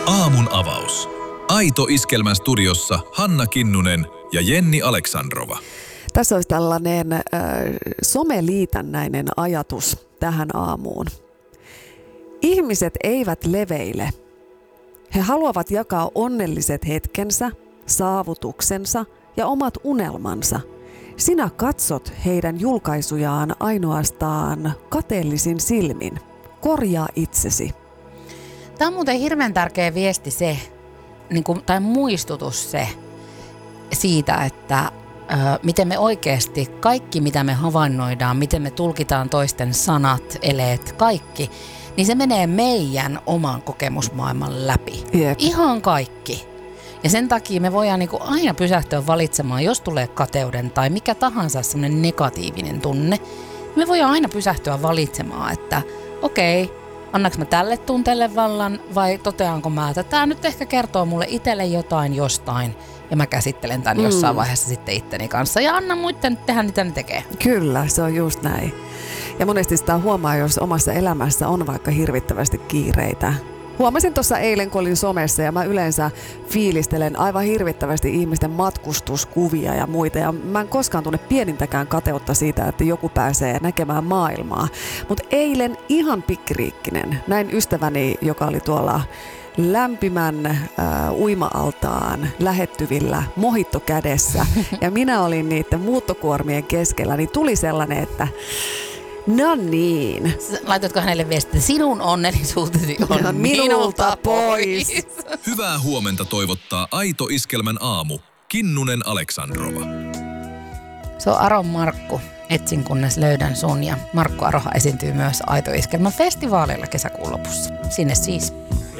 Aamun avaus. Aito Iskelmän studiossa Hanna Kinnunen ja Jenni Aleksandrova. Tässä olisi tällainen someliitännäinen ajatus tähän aamuun. Ihmiset eivät leveile. He haluavat jakaa onnelliset hetkensä, saavutuksensa ja omat unelmansa. Sinä katsot heidän julkaisujaan ainoastaan kateellisin silmin. Korjaa itsesi. Tämä on muuten hirveän tärkeä viesti se, tai muistutus siitä, että miten me oikeasti kaikki, mitä me havainnoidaan, miten me tulkitaan toisten sanat, eleet, kaikki, niin se menee meidän oman kokemusmaailman läpi. Jep. Ihan kaikki. Ja sen takia me voidaan aina pysähtyä valitsemaan, jos tulee kateuden tai mikä tahansa semmoinen negatiivinen tunne. Me voidaan aina pysähtyä valitsemaan, että okei, annaks mä tälle tunteelle vallan vai toteanko mä, että tää nyt ehkä kertoo mulle itselle jotain jostain ja mä käsittelen tämän jossain vaiheessa sitten itteni kanssa ja anna muiden tehdä mitä ne tekee. Kyllä, se on just näin. Ja monesti sitä huomaa, jos omassa elämässä on vaikka hirvittävästi kiireitä. Huomasin tuossa eilen, kun olin somessa ja mä yleensä fiilistelen aivan hirvittävästi ihmisten matkustuskuvia ja muita. Ja mä en koskaan tunne pienintäkään kateutta siitä, että joku pääsee näkemään maailmaa. Mutta eilen ihan pikkiriikkinen. Näin ystäväni, joka oli tuolla lämpimän uima-altaan lähettyvillä mojito kädessä. Ja minä olin niiden muuttokuormien keskellä, niin tuli sellainen, että no niin. Laitoitko hänelle viestiä, että sinun onnellisuutesi on minulta pois? Hyvää huomenta toivottaa Aito Iskelmän aamu. Kinnunen Aleksandrova. Se on Aron Markku. Etsin kunnes löydän sun. Ja Markku Aroha esiintyy myös Aito Iskelmän festivaaleilla kesäkuun lopussa. Sinne siis.